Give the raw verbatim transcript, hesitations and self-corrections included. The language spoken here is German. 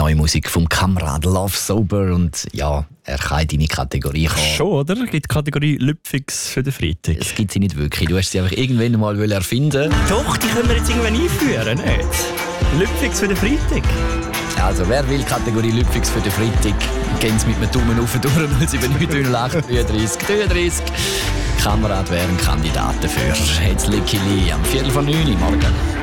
neue Musik vom Kamerad Love Sober und ja, er kann in deine Kategorie kommen. Schon, oder? Gibt die Kategorie Lüpfix für den Freitag? Es gibt sie nicht wirklich. Du hast sie einfach irgendwann mal erfinden. Doch, die können wir jetzt irgendwann einführen, nicht? Lüpfix für den Freitag. Also, wer will Kategorie Lüpfix für den Freitag? Gehen Sie mit einem Daumen auf durch null sieben neun acht dreiunddreißig dreiunddreißig. Kamerad wäre ein Kandidat dafür. Jetzt Lickili am Viertel von neun Uhr morgen.